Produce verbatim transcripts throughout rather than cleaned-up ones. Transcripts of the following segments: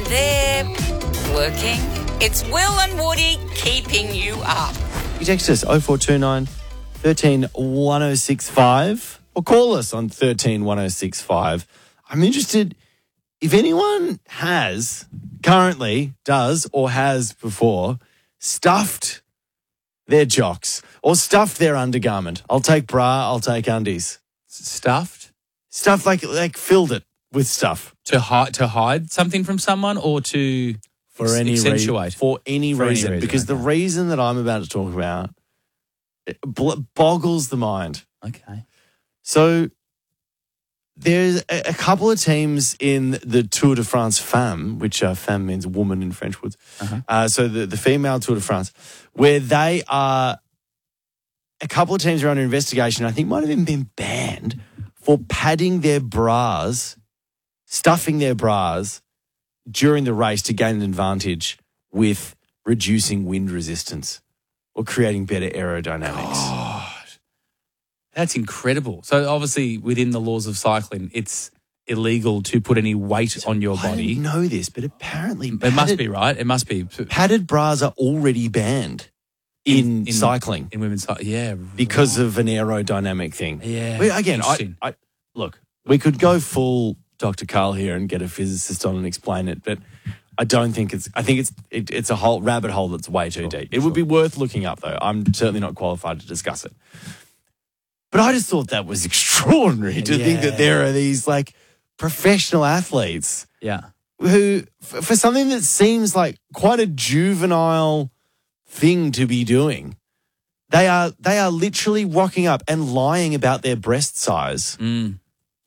they're working. It's Will and Woody keeping you up. You text us oh four two nine, one three, one oh six five or call us on one three, one oh six five. I'm interested if anyone has, currently does or has before, stuffed their jocks or stuffed their undergarment. I'll take bra, I'll take undies. Stuffed? Stuff like like filled it with stuff. To hide to hide something from someone or to For ex- any accentuate? reason. For any For any reason. reason, Because the okay. reason that I'm about to talk about it bl- boggles the mind. Okay. So there's a, a couple of teams in the Tour de France Femme, which uh, femme means woman in French words. Uh-huh. Uh, so the, the female Tour de France, where they are, a couple of teams are under investigation, I think might have even been banned for padding their bras, stuffing their bras during the race to gain an advantage with reducing wind resistance or creating better aerodynamics. God. That's incredible. So obviously within the laws of cycling, it's illegal to put any weight on your I body. didn't know this, but apparently It must be, right? It must be. padded bras are already banned in, In- cycling In women's cycling. Yeah. because right. of an aerodynamic thing. Yeah. Well, again, I, Interesting. I look, we could go full Doctor Carl here and get a physicist on and explain it, but I don't think it's. I think it's it, it's a whole rabbit hole that's way too deep. It would be worth looking up, though. I'm certainly not qualified to discuss it. But I just thought that was extraordinary to think Yeah. that there are these like professional athletes Yeah. who, f- for something that seems like quite a juvenile thing to be doing, they are they are literally rocking up and lying about their breast size Mm.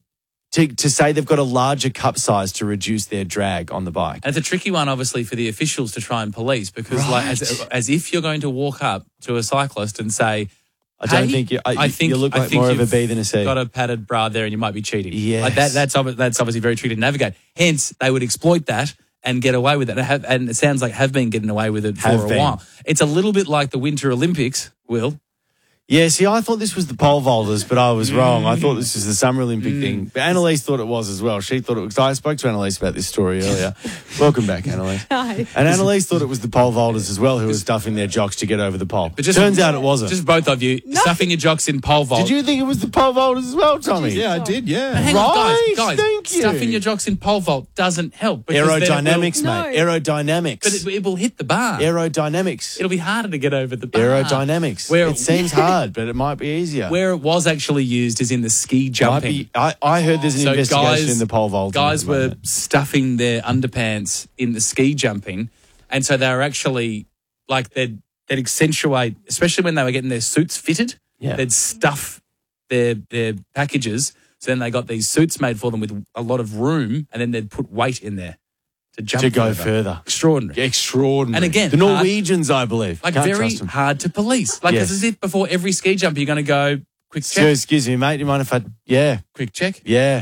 to, to say they've got a larger cup size to reduce their drag on the bike. And it's a tricky one, obviously, for the officials to try and police because, like, as, Right. as if you're going to walk up to a cyclist and say, I don't "Hey, think you. I, I think you look I like think more of a you've B than a C. got a padded bra there and you might be cheating." Yes. Like that, that's obvi- that's obviously very tricky to navigate. Hence, they would exploit that and get away with it. And, have, and it sounds like have been getting away with it for Have a been. while. It's a little bit like the Winter Olympics, Will. Yeah, see, I thought this was the pole vaulters, but I was wrong. I thought this was the Summer Olympic Mm. thing. But Annalise thought it was as well. She thought it was. I spoke to Annalise about this story earlier. Welcome back, Annalise. Hi. And Annalise thought it was the pole vaulters as well who were stuffing their jocks to get over the pole. But just, Turns out it wasn't. Just both of you stuffing your jocks in pole vault. Did you think it was the pole vaulters as well, Tommy? Yeah, I did, yeah. Hang on, Right, guys, guys, thank you. stuffing your jocks in pole vault doesn't help. because then it will- Aerodynamics, No. mate. Aerodynamics. But it, it will hit the bar. Aerodynamics. It'll be harder to get over the bar. Aerodynamics. Where- it seems hard, but it might be easier. Where it was actually used is in the ski Might jumping. be, I, I heard there's an So investigation guys- in the pole vault. Guys were stuffing their underpants in the ski jumping, and so they were actually like they'd they'd accentuate, especially when they were getting their suits fitted. Yeah. They'd stuff their their packages, so then they got these suits made for them with a lot of room, and then they'd put weight in there to jump to go further. further. Extraordinary. Extraordinary. And again, the hard- Norwegians, I believe. Like Can't very trust them. hard to police. Like Yes. it's as if before every ski jump you're going to go quick check, So, excuse me, mate. You mind if I? Yeah, quick check. yeah.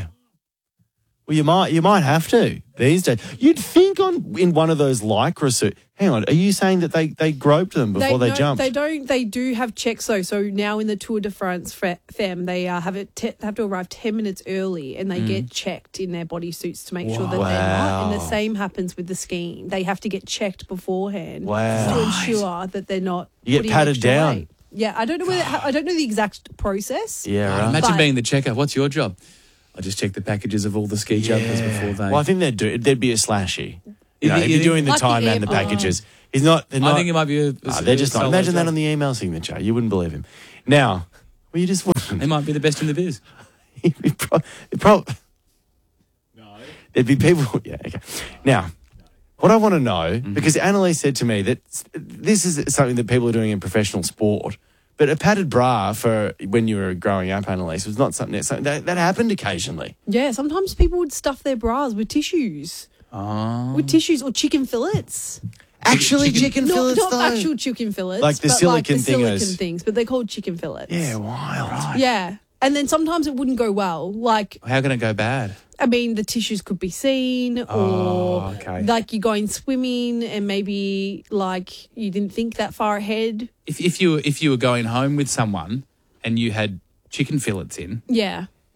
Well, you might. You might have to these days. You'd think on in one of those lycra suits. Hang on. Are you saying that they they groped them before they, no, jumped? They don't. They do have checks though. So now in the Tour de France fe- Femme, they uh, have it te- have to arrive ten minutes early, and they get checked in their bodysuits to make sure that they're not. And the Wow. same happens with the skiing. They have to get checked beforehand Wow. to ensure that they're not. You get putting patted extra down. weight. Yeah, I don't know whether I don't know the exact process. Yeah, right. Imagine But- being the checker. What's your job? I just check the packages of all the ski jumpers Yeah. before they. Well, I think they'd do. There'd be a slashy. You You know, think- if you you're think- doing the Like the time and the air- packages, he's not. They're not. I think it might be a. Ah, they're just not. solo Imagine that job. on the email signature. You wouldn't believe him. Now, well, you just wouldn't. They might be the best in the biz. He'd be pro- he'd prob- There'd be people. Yeah, okay. Now, what I want to know, Mm-hmm. because Annalise said to me that s- this is something that people are doing in professional sport, but a padded bra for when you were growing up, Annalise, was not something that, something that, that happened occasionally. Yeah, sometimes people would stuff their bras with tissues, Oh. with tissues or chicken fillets. Actually, chicken, Not, fillets, not though. actual chicken fillets, Like the but silicon like the silicon thingers. things, but they're called chicken fillets. Yeah, wild. Yeah. And then sometimes it wouldn't go well. Like, How can it go bad? I mean, the tissues could be seen, or Oh, okay. like you're going swimming and maybe like you didn't think that far ahead. If if you were, if you were going home with someone and you had chicken fillets in, Yeah.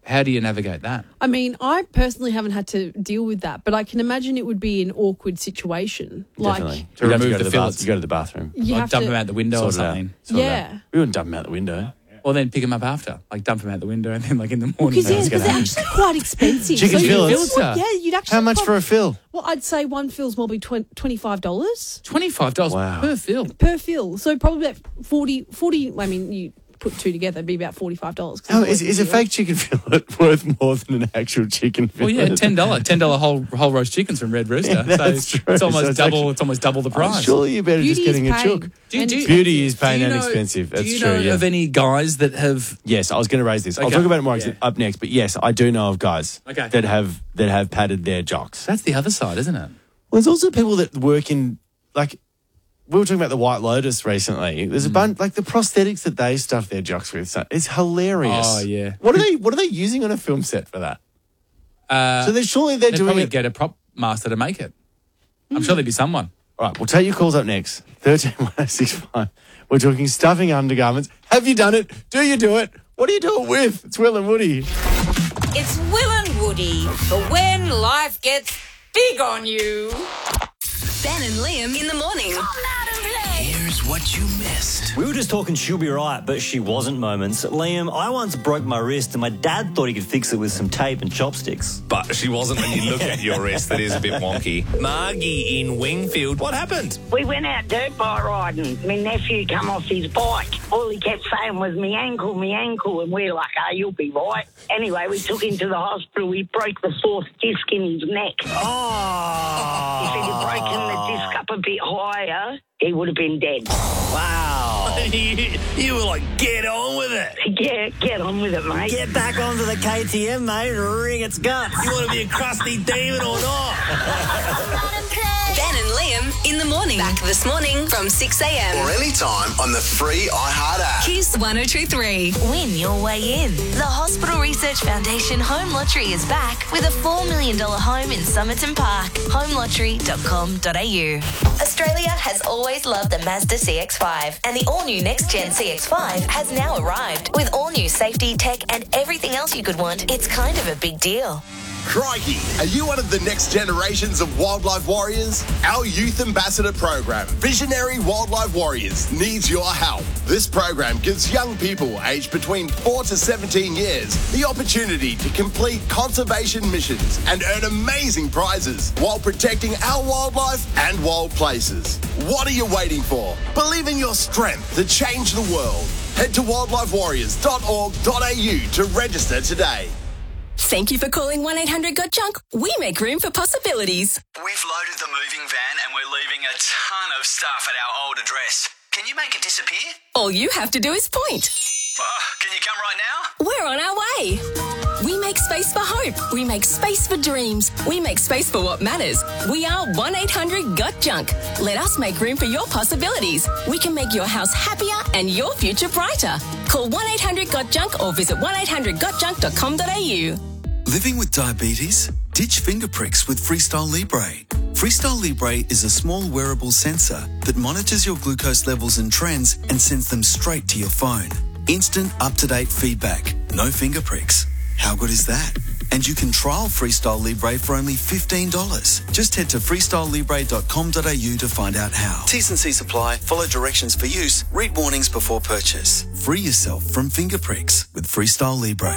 how do you navigate that? I mean, I personally haven't had to deal with that, but I can imagine it would be an awkward situation. Definitely. Like, To remove remove go to the the bath, fillets. you go to the bathroom. you Like have dump to. them out the window Sort or it out. something. Sort it Yeah. out. We wouldn't dump them out the window. Or then pick them up after. Like dump them out the window and then like in the morning. Because yeah, That's 'cause gonna they're happen. actually quite expensive. Chicken you- fillets? Well, yeah, you'd actually. How much prob- for a fill? Well, I'd say one fill's probably twenty-five dollars twenty-five dollars Wow. per fill. per fill. So probably about forty, forty, I mean, you put two together, it'd be about forty-five dollars. Oh, is, is a fake chicken fillet worth more than an actual chicken Well, fillet? yeah, ten dollars. ten dollars whole whole roast chickens from Red Rooster. Yeah, that's so true. it's almost So it's double. actually- it's almost double the Oh, price. surely you're better Beauty just getting is a pain. chook. Do you- And do you- Beauty is pain Do you and know- expensive. That's do you true, know yeah. of any guys that have? Yes, I was going to raise this. I'll Okay. talk about it more Yeah. up next. But yes, I do know of guys Okay. that have that have padded their jocks. That's the other side, isn't it? Well, there's also people that work in like we were talking about the White Lotus recently. There's a Mm. bunch like the prosthetics that they stuff their jocks with. So it's hilarious. Oh, yeah. What are they? What are they using on a film set for that? Uh, So they surely they're they'd doing probably it. get a prop master to make it. I'm sure there'd be someone. All right, we'll take your calls up next. thirteen one oh six five. We're talking stuffing undergarments. Have you done it? Do you do it? What do you do it with? It's Will and Woody. It's Will and Woody for when life gets big on you. Ben and Liam in the morning. Here's what you missed. We were just talking she'll be right, but she wasn't moments. Liam, I once broke my wrist and my dad thought he could fix it with some tape and chopsticks. But she wasn't when you look at your wrist. That is a bit wonky. Margie in Wingfield. What happened? We went out dirt bike riding. My nephew come off his bike. All he kept saying was, me ankle, me ankle. And we're like, oh, you'll be right. Anyway, we took him to the hospital. We broke the fourth disc in his neck. Oh! If he'd have broken the disc up a bit higher, he would have been dead. Wow! you, you were like, get on with it. Yeah, get on with it, mate. Get back onto the K T M, mate, and wring its guts. You want to be a crusty demon or not? Ben and Liam in the morning. Back this morning from six a.m. Or anytime on the free iHeart app. Kiss one oh two three. Win your way in. The Hospital Research Foundation Home Lottery is back with a four million dollars home in Somerton Park. home lottery dot com dot a u. Australia has always loved the Mazda C X five, and the all-new next-gen C X five has now arrived. With all-new safety, tech, and everything else you could want, it's kind of a big deal. Crikey, are you one of the next generations of wildlife warriors? Our youth ambassador program, Visionary Wildlife Warriors, needs your help. This program gives young people aged between four to seventeen years the opportunity to complete conservation missions and earn amazing prizes while protecting our wildlife and wild places. What are you waiting for? Believe in your strength to change the world. Head to wildlife warriors dot org dot a u to register today. Thank you for calling one eight hundred got junk. We make room for possibilities. We've loaded the moving van and we're leaving a ton of stuff at our old address. Can you make it disappear? All you have to do is point. Oh, can you come right now? We're on our way. We make space for hope. We make space for dreams. We make space for what matters. We are one eight hundred got junk. Let us make room for your possibilities. We can make your house happier and your future brighter. Call one eight hundred got junk or visit one eight hundred got junk dot com dot a u. Living with diabetes? Ditch finger pricks with Freestyle Libre. Freestyle Libre is a small wearable sensor that monitors your glucose levels and trends and sends them straight to your phone. Instant, up-to-date feedback. No finger pricks. How good is that? And you can trial Freestyle Libre for only fifteen dollars. Just head to freestyle libre dot com dot a u to find out how. T's and C's apply. Follow directions for use. Read warnings before purchase. Free yourself from finger pricks with Freestyle Libre.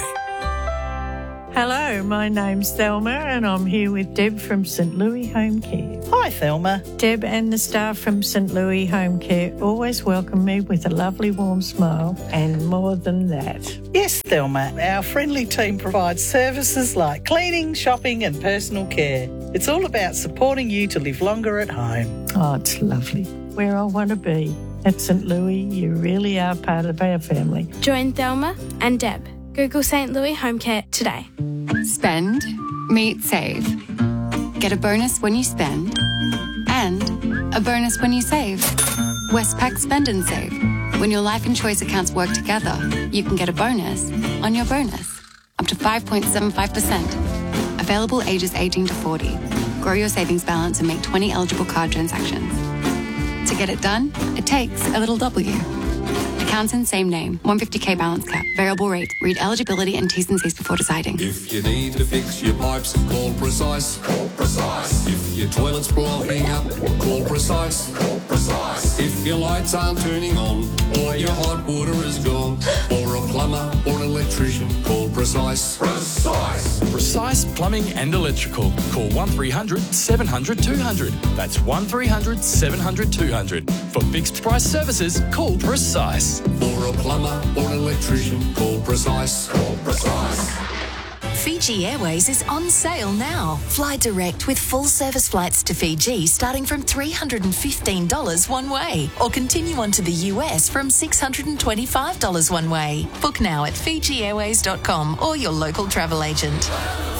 Hello, my name's Thelma and I'm here with Deb from St Louis Home Care. Hi, Thelma. Deb and the staff from St Louis Home Care always welcome me with a lovely warm smile and more than that. Yes, Thelma. Our friendly team provides services like cleaning, shopping and personal care. It's all about supporting you to live longer at home. Oh, it's lovely. Where I want to be. At St Louis, you really are part of our family. Join Thelma and Deb. Google St Louis Home Care today. Spend, meet, save. Get a bonus when you spend and a bonus when you save. Westpac Spend and Save. When your life and choice accounts work together, you can get a bonus on your bonus. Up to five point seven five percent. Available ages eighteen to forty. Grow your savings balance and make twenty eligible card transactions. To get it done, it takes a little W. Accounts in same name. one hundred fifty k balance cap. Variable rate. Read eligibility and T's and C's before deciding. If you need to fix your pipes, call Precise. Call Precise. If your toilet's blocking up, call Precise. Call Precise. If your lights aren't turning on, or your hot water is gone, or a plumber or an electrician, call Precise. Precise. Precise Plumbing and Electrical. Call one three hundred seven hundred two hundred. That's one three hundred seven hundred two hundred. For fixed price services, call Precise. For a plumber or an electrician, call Precise. Call Precise. Fiji Airways is on sale now. Fly direct with full service flights to Fiji starting from three hundred fifteen dollars one way, or continue on to the U S from six hundred twenty-five dollars one way. Book now at fiji airways dot com or your local travel agent.